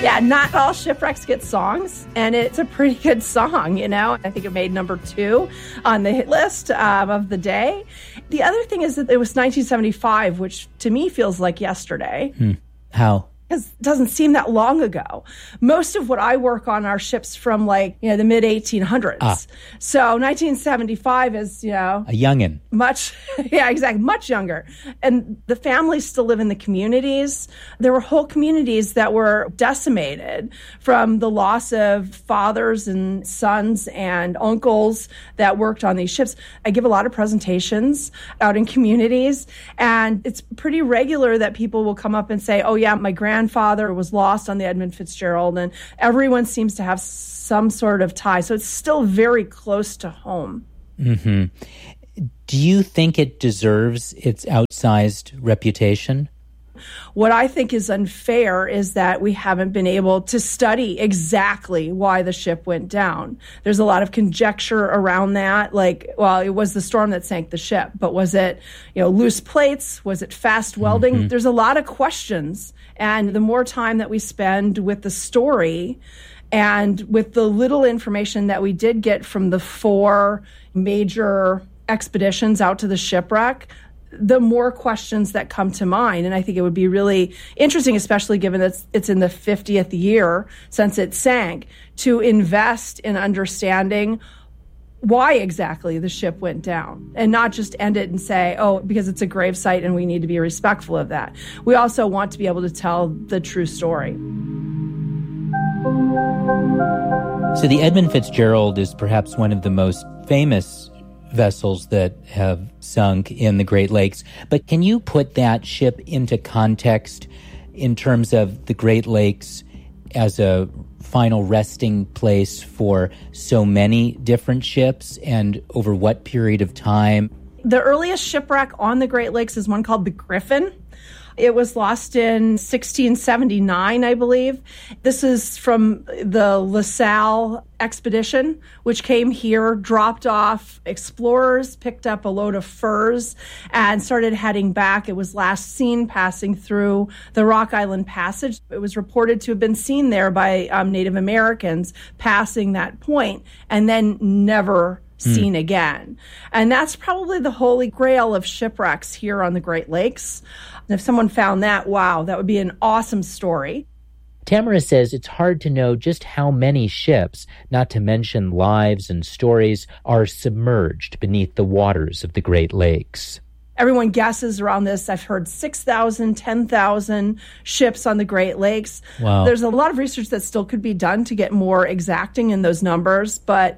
Yeah, not all shipwrecks get songs, and it's a pretty good song, you know. I think it made number 2 on the hit list of the day. The other thing is that it was 1975, which to me feels like yesterday. How? Because it doesn't seem that long ago. Most of what I work on are ships from the mid 1800s. So 1975 is, a youngin'. Much younger. And the families still live in the communities. There were whole communities that were decimated from the loss of fathers and sons and uncles that worked on these ships. I give a lot of presentations out in communities, and it's pretty regular that people will come up and say, oh yeah, my grandfather was lost on the Edmund Fitzgerald, and everyone seems to have some sort of tie. So it's still very close to home. Mm-hmm. Do you think it deserves its outsized reputation? What I think is unfair is that we haven't been able to study exactly why the ship went down. There's a lot of conjecture around that. It was the storm that sank the ship, but was it, loose plates? Was it fast welding? Mm-hmm. There's a lot of questions. And the more time that we spend with the story and with the little information that we did get from the 4 major expeditions out to the shipwreck, the more questions that come to mind. And I think it would be really interesting, especially given that it's in the 50th year since it sank, to invest in understanding why exactly the ship went down and not just end it and say, oh, because it's a grave site and we need to be respectful of that. We also want to be able to tell the true story. So the Edmund Fitzgerald is perhaps one of the most famous vessels that have sunk in the Great Lakes. But can you put that ship into context in terms of the Great Lakes as a final resting place for so many different ships, and over what period of time? The earliest shipwreck on the Great Lakes is one called the Griffin. It was lost in 1679, I believe. This is from the LaSalle expedition, which came here, dropped off explorers, picked up a load of furs, and started heading back. It was last seen passing through the Rock Island Passage. It was reported to have been seen there by Native Americans passing that point, and then never seen again. And that's probably the holy grail of shipwrecks here on the Great Lakes. And if someone found that, wow, that would be an awesome story. Tamara says it's hard to know just how many ships, not to mention lives and stories, are submerged beneath the waters of the Great Lakes. Everyone guesses around this. I've heard 6,000, 10,000 ships on the Great Lakes. Wow. There's a lot of research that still could be done to get more exacting in those numbers, but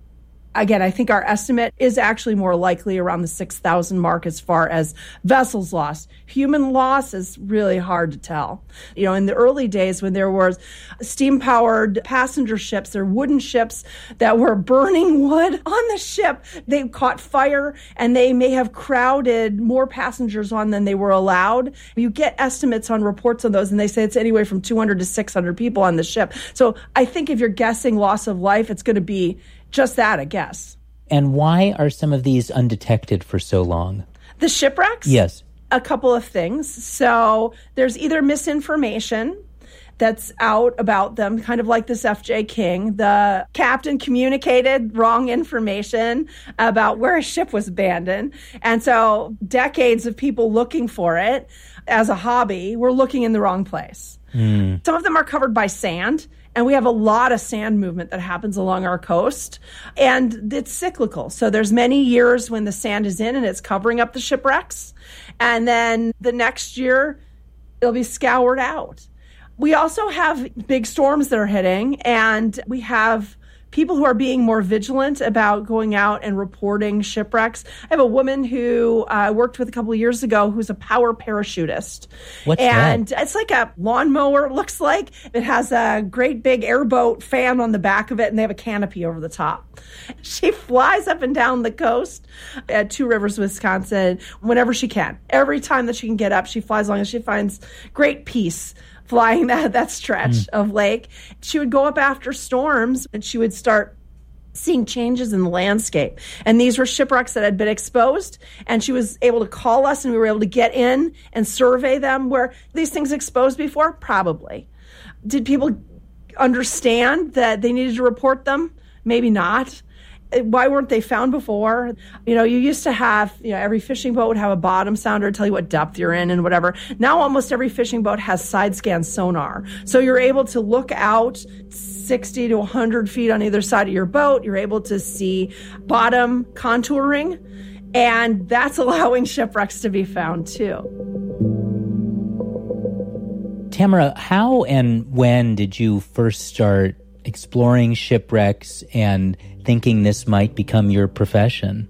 again, I think our estimate is actually more likely around the 6,000 mark as far as vessels lost. Human loss is really hard to tell. In the early days when there was steam-powered passenger ships, there were wooden ships that were burning wood on the ship. They caught fire, and they may have crowded more passengers on than they were allowed. You get estimates on reports on those, and they say it's anywhere from 200 to 600 people on the ship. So I think if you're guessing loss of life, it's going to be just that, I guess. And why are some of these undetected for so long? The shipwrecks? Yes. A couple of things. So there's either misinformation that's out about them, kind of like this F.J. King. The captain communicated wrong information about where a ship was abandoned. And so decades of people looking for it as a hobby were looking in the wrong place. Some of them are covered by sand. And we have a lot of sand movement that happens along our coast, and it's cyclical. So there's many years when the sand is in and it's covering up the shipwrecks. And then the next year, it'll be scoured out. We also have big storms that are hitting, and we have people who are being more vigilant about going out and reporting shipwrecks. I have a woman who I worked with a couple of years ago who's a power parachutist. What's and that? It's like a lawnmower, it looks like. It has a great big airboat fan on the back of it, and they have a canopy over the top. She flies up and down the coast at Two Rivers, Wisconsin, whenever she can. Every time that she can get up, she flies along and she finds great peace flying that stretch of lake. She would go up after storms, and she would start seeing changes in the landscape. And these were shipwrecks that had been exposed, and she was able to call us, and we were able to get in and survey them. Were these things exposed before? Probably. Did people understand that they needed to report them? Maybe not. Why weren't they found before? You used to have, every fishing boat would have a bottom sounder to tell you what depth you're in and whatever. Now almost every fishing boat has side scan sonar. So you're able to look out 60 to 100 feet on either side of your boat. You're able to see bottom contouring, and that's allowing shipwrecks to be found too. Tamara, how and when did you first start exploring shipwrecks and thinking this might become your profession?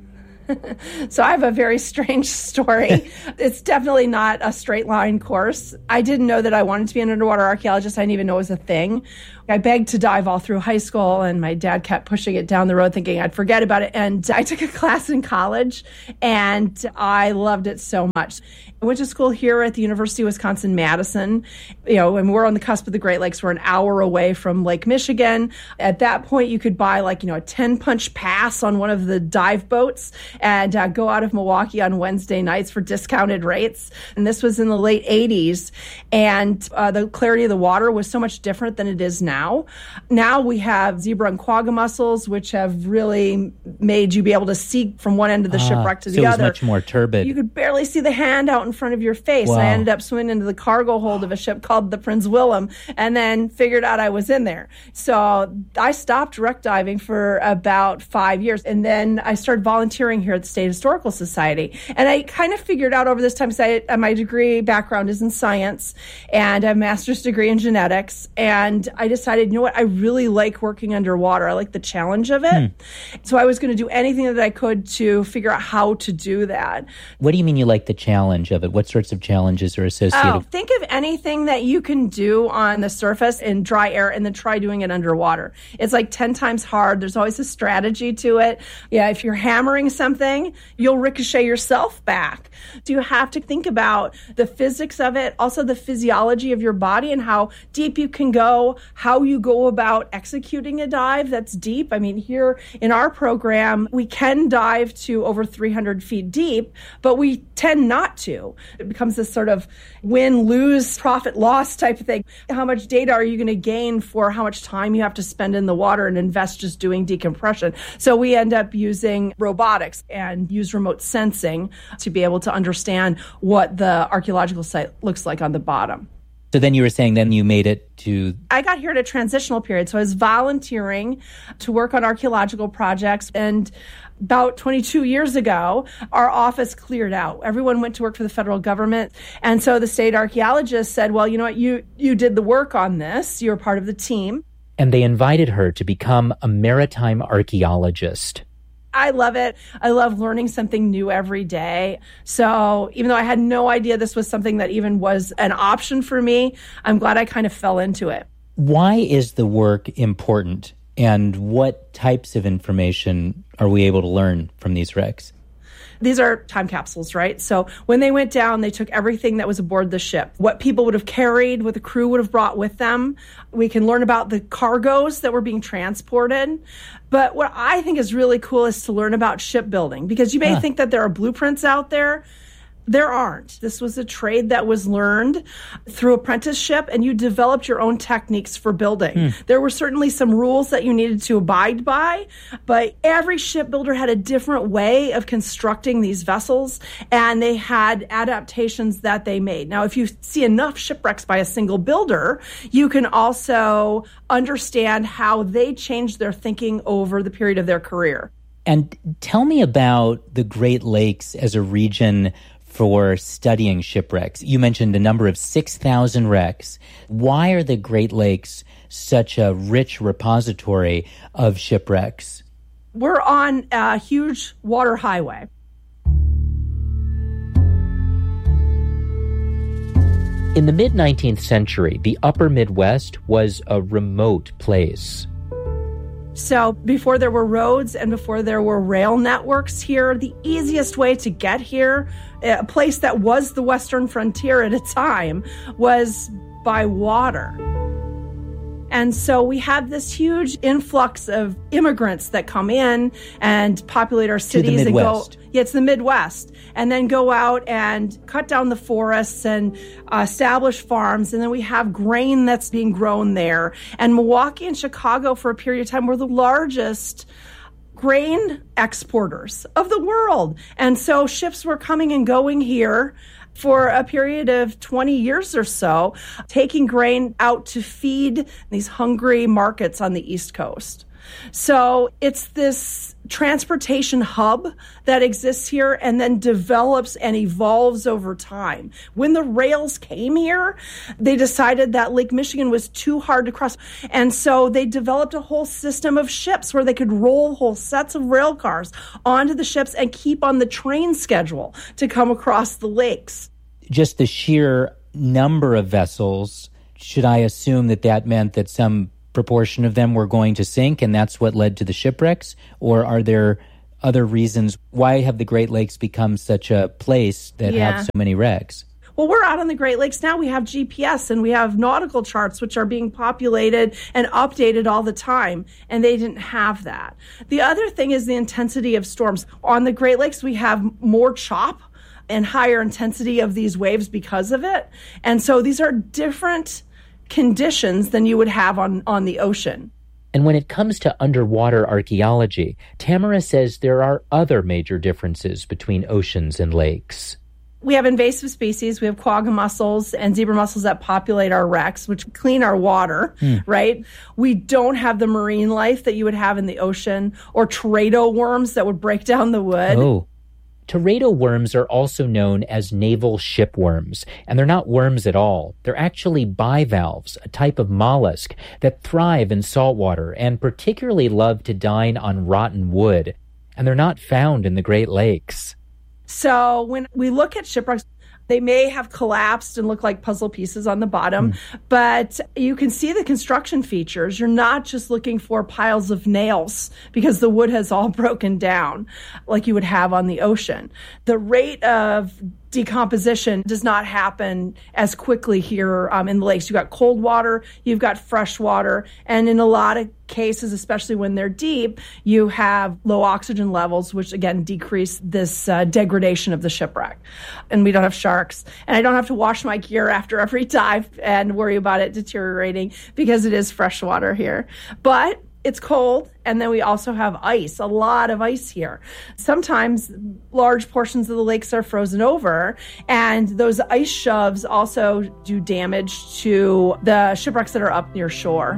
So I have a very strange story. It's definitely not a straight line course. I didn't know that I wanted to be an underwater archaeologist. I didn't even know it was a thing. I begged to dive all through high school, and my dad kept pushing it down the road thinking I'd forget about it. And I took a class in college, and I loved it so much. I went to school here at the University of Wisconsin-Madison. And we're on the cusp of the Great Lakes. We're an hour away from Lake Michigan. At that point, you could buy a 10-punch pass on one of the dive boats and go out of Milwaukee on Wednesday nights for discounted rates. And this was in the late 80s. And the clarity of the water was so much different than it is now. Now we have zebra and quagga mussels, which have really made you be able to see from one end of the shipwreck to the other. So it was much more turbid. You could barely see the hand out in front of your face. Wow. I ended up swimming into the cargo hold of a ship called the Prince Willem, and then figured out I was in there. So I stopped wreck diving for about 5 years, and then I started volunteering here at the State Historical Society. And I kind of figured out over this time, because my degree background is in science, and I have a master's degree in genetics, and I decided, I really like working underwater. I like the challenge of it. So I was going to do anything that I could to figure out how to do that. What do you mean you like the challenge of it? What sorts of challenges are associated? Think of anything that you can do on the surface in dry air and then try doing it underwater. It's like 10 times hard. There's always a strategy to it. Yeah, if you're hammering something, you'll ricochet yourself back. So you have to think about the physics of it, also the physiology of your body and how deep you can go, how you go about executing a dive that's deep. I mean, here in our program, we can dive to over 300 feet deep, but we tend not to. It becomes this sort of win-lose, profit-loss type of thing. How much data are you going to gain for how much time you have to spend in the water and invest just doing decompression? So we end up using robotics and use remote sensing to be able to understand what the archaeological site looks like on the bottom. So then you were saying then you made it to... I got here at a transitional period. So I was volunteering to work on archaeological projects. And about 22 years ago, our office cleared out. Everyone went to work for the federal government. And so the state archaeologist said, well, you know what, you did the work on this. You're part of the team. And they invited her to become a maritime archaeologist. I love it. I love learning something new every day. So even though I had no idea this was something that even was an option for me, I'm glad I kind of fell into it. Why is the work important? And what types of information are we able to learn from these wrecks? These are time capsules, right? So when they went down, they took everything that was aboard the ship, what people would have carried, what the crew would have brought with them. We can learn about the cargoes that were being transported. But what I think is really cool is to learn about shipbuilding, because you may think that there are blueprints out there. There aren't. This was a trade that was learned through apprenticeship, and you developed your own techniques for building. There were certainly some rules that you needed to abide by, but every shipbuilder had a different way of constructing these vessels, and they had adaptations that they made. Now, if you see enough shipwrecks by a single builder, you can also understand how they changed their thinking over the period of their career. And tell me about the Great Lakes as a region for studying shipwrecks. You mentioned a number of 6,000 wrecks. Why are the Great Lakes such a rich repository of shipwrecks? We're on a huge water highway. In the mid-19th century, the upper Midwest was a remote place. So before there were roads and before there were rail networks here, the easiest way to get here, a place that was the western frontier at a time, was by water. And so we have this huge influx of immigrants that come in and populate our cities and go. Yeah, it's the Midwest. And then go out and cut down the forests and establish farms. And then we have grain that's being grown there. And Milwaukee and Chicago for a period of time were the largest grain exporters of the world. And so ships were coming and going here for a period of 20 years or so, taking grain out to feed these hungry markets on the East Coast. So it's this transportation hub that exists here and then develops and evolves over time. When the rails came here, they decided that Lake Michigan was too hard to cross. And so they developed a whole system of ships where they could roll whole sets of rail cars onto the ships and keep on the train schedule to come across the lakes. Just the sheer number of vessels, should I assume that meant that some proportion of them were going to sink, and that's what led to the shipwrecks? Or are there other reasons? Why have the Great Lakes become such a place that have so many wrecks? Well, we're out on the Great Lakes now. We have GPS and we have nautical charts, which are being populated and updated all the time. And they didn't have that. The other thing is the intensity of storms. On the Great Lakes, we have more chop and higher intensity of these waves because of it. And so these are different conditions than you would have on the ocean. And when it comes to underwater archaeology, Tamara says there are other major differences between oceans and lakes. We have invasive species. We have quagga mussels and zebra mussels that populate our wrecks, which clean our water, right? We don't have the marine life that you would have in the ocean, or teredo worms that would break down the wood. Oh. Teredo worms are also known as naval shipworms, and they're not worms at all. They're actually bivalves, a type of mollusk that thrive in saltwater and particularly love to dine on rotten wood. And they're not found in the Great Lakes. So when we look at shipwrecks, they may have collapsed and look like puzzle pieces on the bottom, but you can see the construction features. You're not just looking for piles of nails because the wood has all broken down like you would have on the ocean. The rate of decomposition does not happen as quickly here in the lakes. You've got cold water, you've got fresh water, and in a lot of cases, especially when they're deep, you have low oxygen levels, which again decrease this degradation of the shipwreck. And we don't have sharks. And I don't have to wash my gear after every dive and worry about it deteriorating because it is fresh water here. But it's cold, and then we also have ice, a lot of ice here. Sometimes large portions of the lakes are frozen over, and those ice shoves also do damage to the shipwrecks that are up near shore.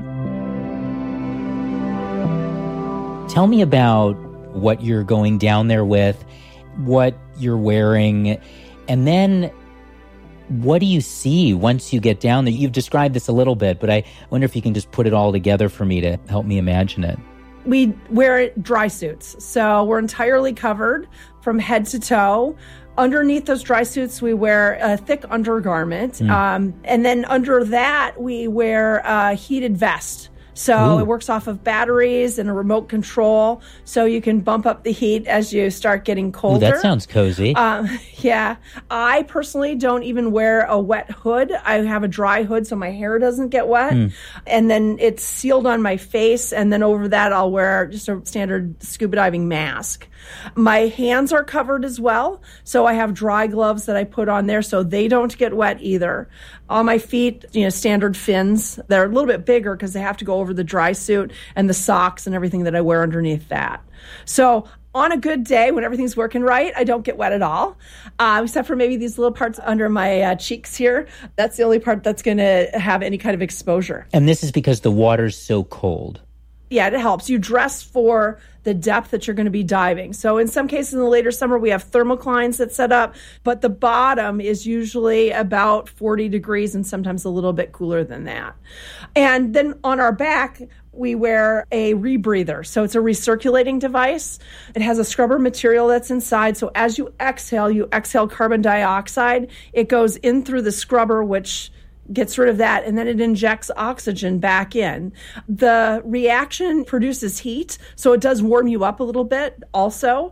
Tell me about what you're going down there with, what you're wearing, and then what do you see once you get down there? You've described this a little bit, but I wonder if you can just put it all together for me to help me imagine it. We wear dry suits, so we're entirely covered from head to toe. Underneath those dry suits, we wear a thick undergarment, and then under that, we wear a heated vest. So It works off of batteries and a remote control, so you can bump up the heat as you start getting colder. Ooh, that sounds cozy. Yeah. I personally don't even wear a wet hood. I have a dry hood so my hair doesn't get wet. And then it's sealed on my face, and then over that I'll wear just a standard scuba diving mask. My hands are covered as well, so I have dry gloves that I put on there so they don't get wet either. On my feet, standard fins. They're a little bit bigger because they have to go over the dry suit and the socks and everything that I wear underneath that. So on a good day, when everything's working right, I don't get wet at all, except for maybe these little parts under my cheeks here. That's the only part that's going to have any kind of exposure. And this is because the water's so cold. Yeah, it helps. You dress for the depth that you're going to be diving. So in some cases in the later summer, we have thermoclines that set up, but the bottom is usually about 40 degrees and sometimes a little bit cooler than that. And then on our back, we wear a rebreather. So it's a recirculating device. It has a scrubber material that's inside. So as you exhale carbon dioxide. It goes in through the scrubber, which gets rid of that, and then it injects oxygen back in. The reaction produces heat, so it does warm you up a little bit also,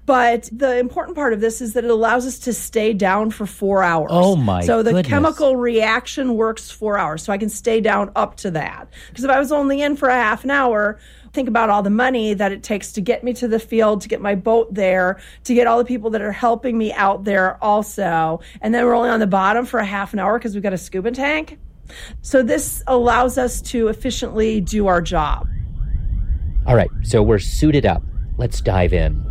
But the important part of this is that it allows us to stay down for 4 hours. Oh, my So the goodness. chemical reaction works 4 hours. So I can stay down up to that. Because if I was only in for a half an hour, think about all the money that it takes to get me to the field, to get my boat there, to get all the people that are helping me out there also. And then we're only on the bottom for a half an hour because we've got a scuba tank. So this allows us to efficiently do our job. All right, so we're suited up. Let's dive in.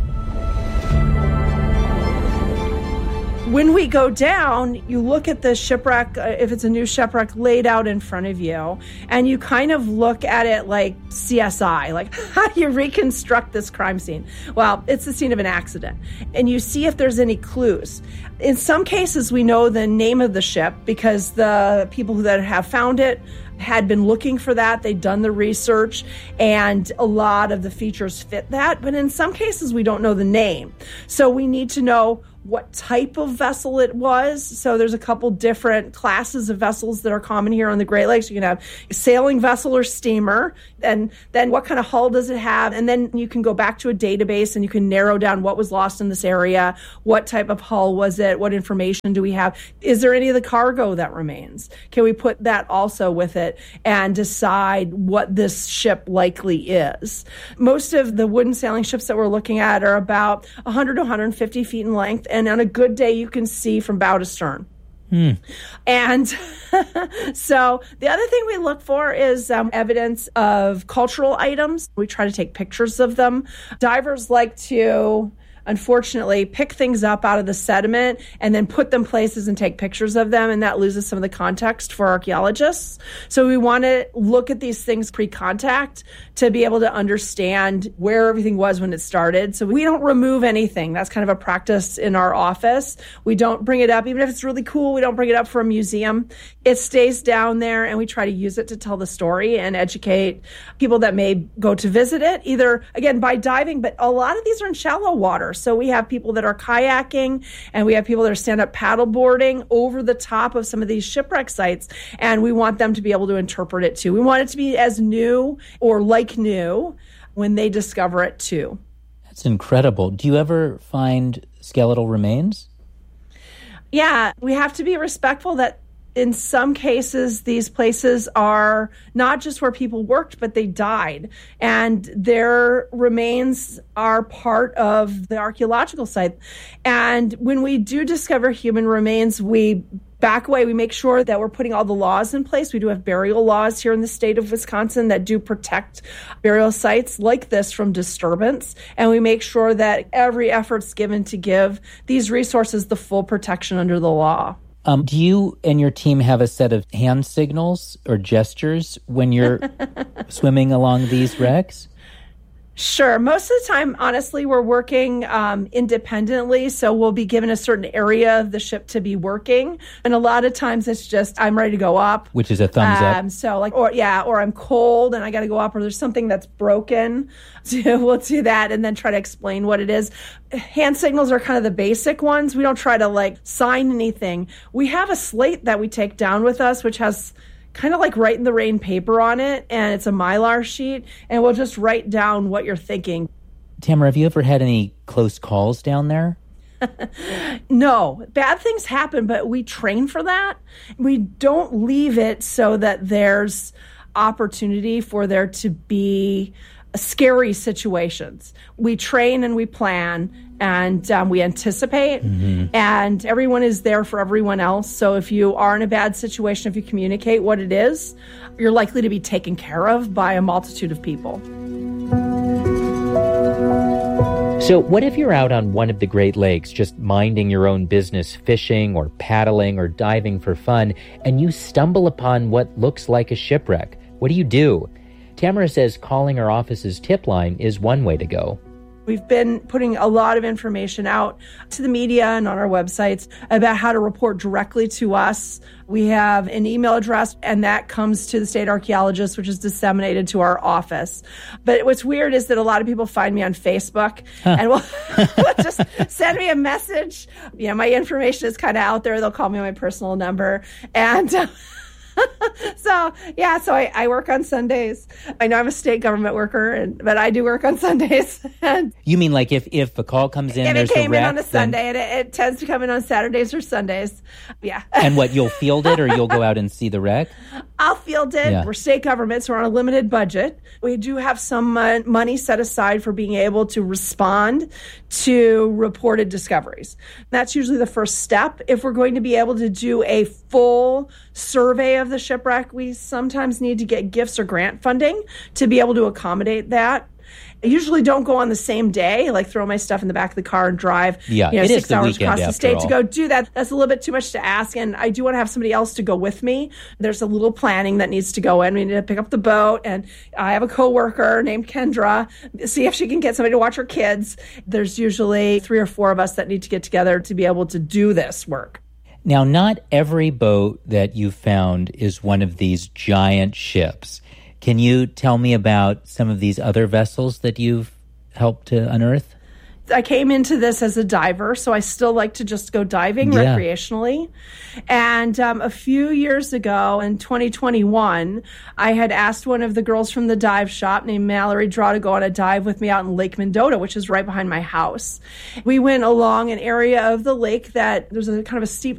When we go down, you look at the shipwreck, if it's a new shipwreck, laid out in front of you, and you kind of look at it like CSI, like how do you reconstruct this crime scene? Well, it's the scene of an accident, and you see if there's any clues. In some cases, we know the name of the ship because the people that have found it had been looking for that. They'd done the research, and a lot of the features fit that. But in some cases, we don't know the name. So we need to know what type of vessel it was. So there's a couple different classes of vessels that are common here on the Great Lakes. You can have a sailing vessel or steamer, and then what kind of hull does it have? And then you can go back to a database and you can narrow down what was lost in this area, what type of hull was it, what information do we have? Is there any of the cargo that remains? Can we put that also with it and decide what this ship likely is? Most of the wooden sailing ships that we're looking at are about 100 to 150 feet in length. And on a good day, you can see from bow to stern. And so the other thing we look for is evidence of cultural items. We try to take pictures of them. Divers like to, unfortunately, pick things up out of the sediment and then put them places and take pictures of them, and that loses some of the context for archaeologists. So we want to look at these things pre-contact to be able to understand where everything was when it started. So we don't remove anything. That's kind of a practice in our office. We don't bring it up. Even if it's really cool, we don't bring it up for a museum. It stays down there, and we try to use it to tell the story and educate people that may go to visit it, either, again, by diving, but a lot of these are in shallow water. So we have people that are kayaking, and we have people that are stand-up paddleboarding over the top of some of these shipwreck sites, and we want them to be able to interpret it too. We want it to be as new or like new when they discover it too. That's incredible. Do you ever find skeletal remains? Yeah, we have to be respectful that in some cases, these places are not just where people worked, but they died. And their remains are part of the archaeological site. And when we do discover human remains, we back away. We make sure that we're putting all the laws in place. We do have burial laws here in the state of Wisconsin that do protect burial sites like this from disturbance. And we make sure that every effort's given to give these resources the full protection under the law. Do you and your team have a set of hand signals or gestures when you're swimming along these wrecks? Sure. Most of the time, honestly, we're working independently. So we'll be given a certain area of the ship to be working. And a lot of times it's just, I'm ready to go up. Which is a thumbs up. So like, or I'm cold and I got to go up, or there's something that's broken. So we'll do that and then try to explain what it is. Hand signals are kind of the basic ones. We don't try to like sign anything. We have a slate that we take down with us, which has kind of like write in the rain paper on it, and it's a Mylar sheet, and we'll just write down what you're thinking. Tamara, have you ever had any close calls down there? No, bad things happen, but we train for that. We don't leave it so that there's opportunity for there to be scary situations. We train and we plan and we anticipate, and everyone is there for everyone else. So if you are in a bad situation, if you communicate what it is, you're likely to be taken care of by a multitude of people. So what if you're out on one of the Great Lakes, just minding your own business, fishing or paddling or diving for fun, and you stumble upon what looks like a shipwreck? What do? Tamara says calling our office's tip line is one way to go. We've been putting a lot of information out to the media and on our websites about how to report directly to us. We have an email address, and that comes to the state archaeologist, which is disseminated to our office. But what's weird is that a lot of people find me on Facebook and will just send me a message. You know, my information is kind of out there. They'll call me on my personal number. And So I work on Sundays. I know I'm a state government worker, but I do work on Sundays. And You mean like if a call comes in, if there's it came a wreck, in on a then- Sunday, and it tends to come in on Saturdays or Sundays. Yeah. And what, you'll field it or you'll go out and see the wreck? I'll field it. Yeah. We're state government, so we're on a limited budget. We do have some money set aside for being able to respond to reported discoveries. That's usually the first step. If we're going to be able to do a full survey of the shipwreck, we sometimes need to get gifts or grant funding to be able to accommodate that. I usually don't go on the same day, like throw my stuff in the back of the car and drive Yeah, it is 6 the hours weekend across the after state all. to go do that. That's a little bit too much to ask, and I do want to have somebody else to go with me. There's a little planning that needs to go in. We need to pick up the boat, and I have a coworker named Kendra, see if she can get somebody to watch her kids. There's usually 3 or 4 of us that need to get together to be able to do this work. Now, not every boat that you found is one of these giant ships. Can you tell me about some of these other vessels that you've helped to unearth? I came into this as a diver, so I still like to just go diving Yeah. recreationally. And a few years ago, in 2021, I had asked one of the girls from the dive shop named Mallory Draw to go on a dive with me out in Lake Mendota, which is right behind my house. We went along an area of the lake that there's a kind of a steep